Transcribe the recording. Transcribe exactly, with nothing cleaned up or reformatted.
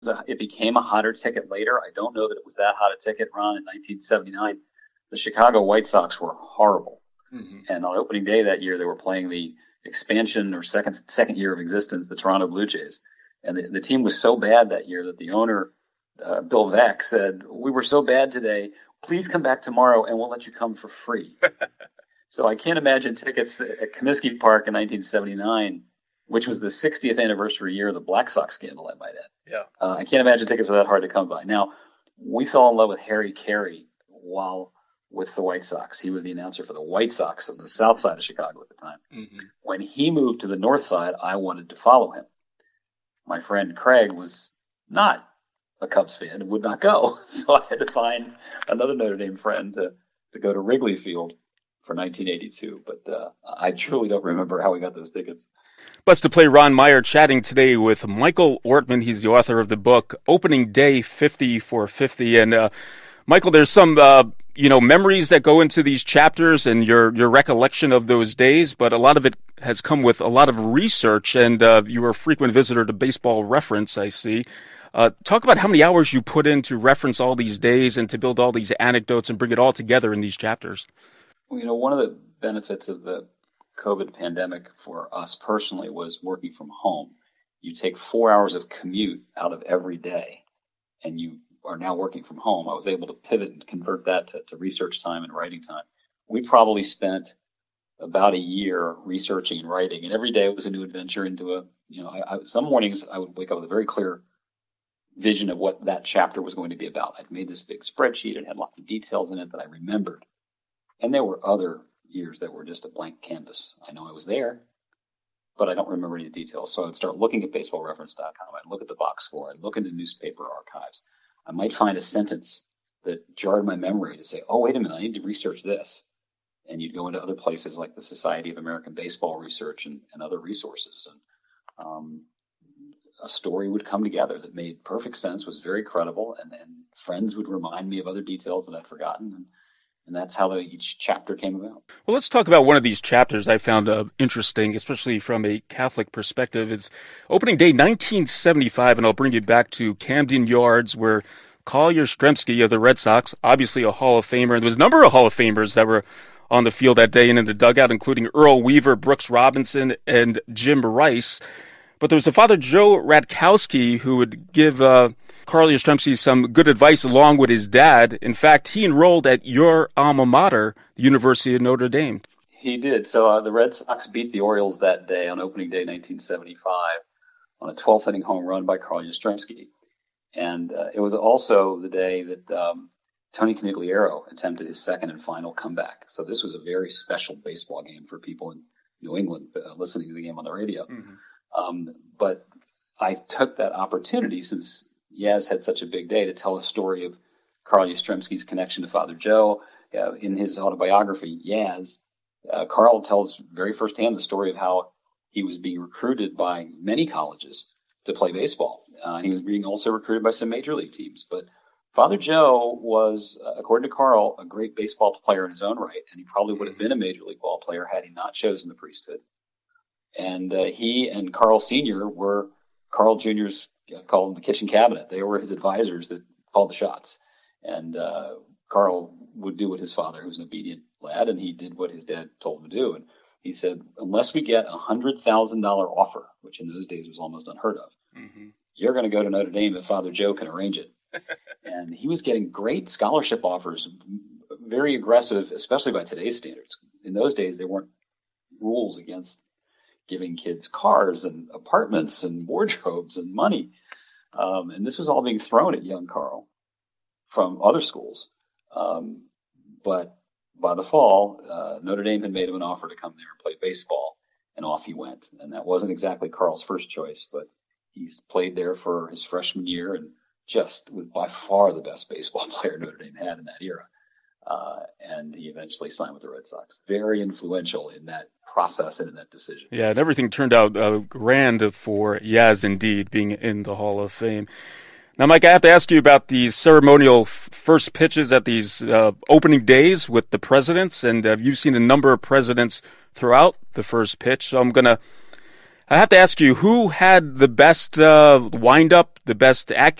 it became a hotter ticket later. I don't know that it was that hot a ticket, Ron, in nineteen seventy-nine. The Chicago White Sox were horrible. Mm-hmm. And on opening day that year, they were playing the expansion or second second year of existence, the Toronto Blue Jays. And the, the team was so bad that year that the owner, uh, Bill Veeck, said, "We were so bad today, please come back tomorrow and we'll let you come for free." So I can't imagine tickets at Comiskey Park in nineteen seventy-nine, which was the sixtieth anniversary year of the Black Sox scandal, I might add. Yeah. Uh, I can't imagine tickets were that hard to come by. Now, we fell in love with Harry Carey while with the White Sox. He was the announcer for the White Sox on the south side of Chicago at the time. Mm-hmm. When he moved to the north side, I wanted to follow him. My friend Craig was not a Cubs fan and would not go. So I had to find another Notre Dame friend to, to go to Wrigley Field for nineteen eighty-two. But uh, I truly don't remember how we got those tickets. Bus to Play Ron Meyer chatting today with Michael Ortman. He's the author of the book Opening Day fifty for fifty. And uh, Michael, there's some uh, you know memories that go into these chapters and your your recollection of those days, but a lot of it has come with a lot of research. And uh, you were a frequent visitor to Baseball Reference, I see. Uh, talk about how many hours you put in to reference all these days and to build all these anecdotes and bring it all together in these chapters. Well, you know, one of the benefits of the COVID pandemic for us personally was working from home. You take four hours of commute out of every day and you are now working from home. I was able to pivot and convert that to, to research time and writing time. We probably spent about a year researching and writing, and every day was a new adventure into a, you know, I, I, some mornings I would wake up with a very clear vision of what that chapter was going to be about. I'd made this big spreadsheet and had lots of details in it that I remembered. And there were other years that were just a blank canvas. I know I was there, but I don't remember any details. So I would start looking at baseball reference dot com. I'd look at the box score. I'd look into newspaper archives. I might find a sentence that jarred my memory to say, oh, wait a minute, I need to research this. And you'd go into other places like the Society of American Baseball Research and, and other resources. And um, a story would come together that made perfect sense, was very credible, and then friends would remind me of other details that I'd forgotten. And, And that's how the, each chapter came about. Well, let's talk about one of these chapters I found uh, interesting, especially from a Catholic perspective. It's opening day nineteen seventy-five, and I'll bring you back to Camden Yards, where Carl Yastrzemski of the Red Sox, obviously a Hall of Famer, and there was a number of Hall of Famers that were on the field that day and in the dugout, including Earl Weaver, Brooks Robinson, and Jim Rice. But there was a Father Joe Radkowski who would give uh, Carl Yastrzemski some good advice along with his dad. In fact, he enrolled at your alma mater, the University of Notre Dame. He did. So uh, the Red Sox beat the Orioles that day on opening day nineteen seventy-five on a twelfth inning home run by Carl Yastrzemski. And uh, it was also the day that um, Tony Conigliaro attempted his second and final comeback. So this was a very special baseball game for people in New England uh, listening to the game on the radio. Mm-hmm. Um, but I took that opportunity, since Yaz had such a big day, to tell a story of Carl Yastrzemski's connection to Father Joe. Uh, in his autobiography, Yaz, uh, Carl tells very firsthand the story of how he was being recruited by many colleges to play baseball. Uh, and he was being also recruited by some major league teams. But Father Joe was, uh, according to Carl, a great baseball player in his own right, and he probably would have been a major league ball player had he not chosen the priesthood. And uh, he and Carl Senior were Carl Junior's uh, called the kitchen cabinet. They were his advisors that called the shots. And uh, Carl would do what his father, who was an obedient lad, and he did what his dad told him to do. And he said, unless we get a one hundred thousand dollars offer, which in those days was almost unheard of, mm-hmm. you're going to go to Notre Dame if Father Joe can arrange it. And he was getting great scholarship offers, very aggressive, especially by today's standards. In those days, there weren't rules against giving kids cars and apartments and wardrobes and money. Um, and this was all being thrown at young Carl from other schools. Um, but by the fall, uh, Notre Dame had made him an offer to come there and play baseball, and off he went. And that wasn't exactly Carl's first choice, but he's played there for his freshman year and just was by far the best baseball player Notre Dame had in that era. Uh, and he eventually signed with the Red Sox. Very influential in that process and in that decision. Yeah, and everything turned out uh, grand for Yaz, indeed, being in the Hall of Fame. Now, Mike, I have to ask you about these ceremonial f- first pitches at these uh, opening days with the presidents, and uh, you've seen a number of presidents throughout the first pitch, so I'm going to I have to ask you, who had the best uh, wind up, the best